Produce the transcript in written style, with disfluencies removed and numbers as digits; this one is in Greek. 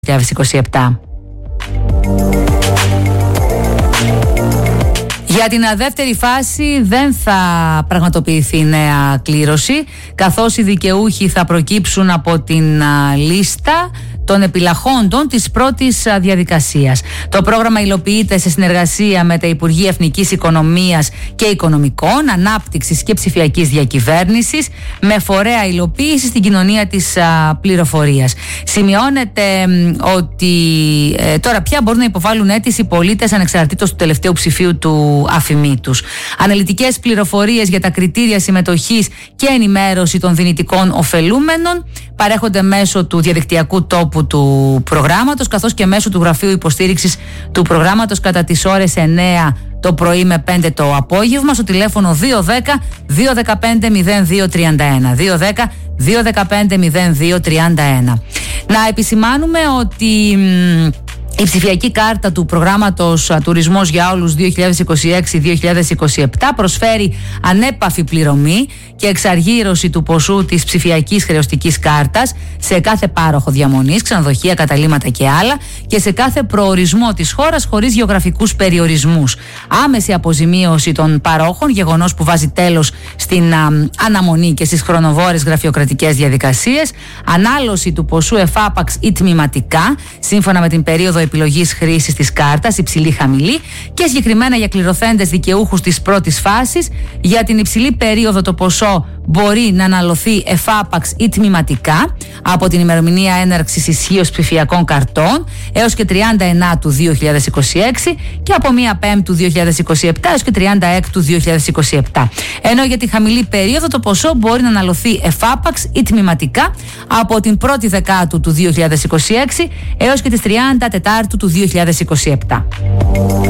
2027. Για την δεύτερη φάση δεν θα πραγματοποιηθεί νέα κλήρωση, καθώς οι δικαιούχοι θα προκύψουν από την λίστα των επιλαχόντων της πρώτης διαδικασίας. Το πρόγραμμα υλοποιείται σε συνεργασία με τα Υπουργεία Εθνικής Οικονομίας και Οικονομικών, Ανάπτυξης και Ψηφιακής Διακυβέρνησης, με φορέα υλοποίηση στην κοινωνία της πληροφορίας. Σημειώνεται ότι τώρα πια μπορούν να υποβάλουν αίτηση οι πολίτες ανεξαρτήτως του τελευταίου ψηφίου του αφημί τους. Αναλυτικές πληροφορίες για τα κριτήρια συμμετοχής και ενημέρωση των δυνητικών ωφελούμενων παρέχονται μέσω του διαδικτυακού τόπου του προγράμματος, καθώς και μέσω του Γραφείου Υποστήριξης του προγράμματος κατά τις ώρες 9 το πρωί με 5 το απόγευμα στο τηλέφωνο 210-215-0231. 210-215-0231. Να επισημάνουμε ότι η ψηφιακή κάρτα του προγράμματος Τουρισμός για Όλους 2026-2027 προσφέρει ανέπαφη πληρωμή και εξαργύρωση του ποσού της ψηφιακής χρεωστικής κάρτας σε κάθε πάροχο διαμονής, ξενοδοχεία, καταλύματα και άλλα, και σε κάθε προορισμό της χώρας χωρίς γεωγραφικούς περιορισμούς. Άμεση αποζημίωση των παρόχων, γεγονός που βάζει τέλος στην αναμονή και στις χρονοβόρες γραφειοκρατικές διαδικασίες. Ανάλωση του ποσού εφάπαξ ή τμηματικά, σύμφωνα με την περίοδο επιλογής χρήσης της κάρτας, υψηλή-χαμηλή, και συγκεκριμένα για κληρωθέντες δικαιούχους της πρώτης φάσης. Για την υψηλή περίοδο το ποσό μπορεί να αναλωθεί εφάπαξ ή τμηματικά από την ημερομηνία έναρξης ισχύως ψηφιακών καρτών έως και 30 του 2026 και από 1 Πέμπτου 2027 έως και 30 του 2027. Ενώ για τη χαμηλή περίοδο το ποσό μπορεί να αναλωθεί εφάπαξ ή τμηματικά από την 1η Δεκάτου του 2026 έως και τις 30 Τετάρτου του 2027.